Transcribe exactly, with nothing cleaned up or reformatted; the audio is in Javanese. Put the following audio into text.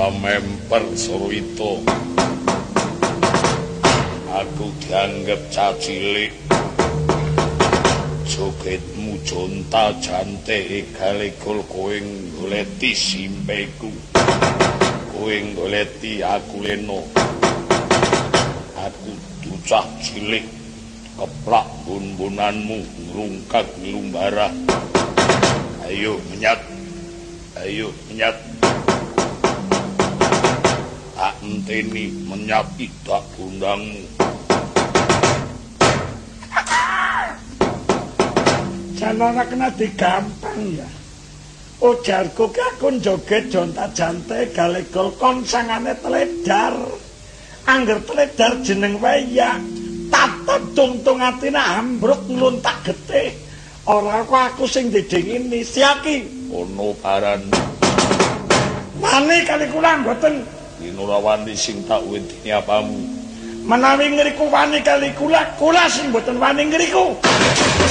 pamemper Surwita. Aku dianggep cacilik. Jogetmu jonta jante galegol kowe goleti simpeku. Kowe goleti aku leno. Aku ducah cilik keplak bun-bunanmu ngrungkak nglumbara. Ayo menyat. Ayo menyat. Tak enteni menyat idak bundangmu. Jalana kena digampang ya. Ujarku ki aku joget jonta jante galegol kon sangane teledar. Angger teledar jeneng wayang. Tatap tungtung atina ambruk ngluntak getih. Ora kok aku sing didingini siaki. Ono paran. Wani kali kula mboten. Ora wani sing tak wedeni apamu. Menawi ngriku wani kali kula, kula sing mboten wani ngriku.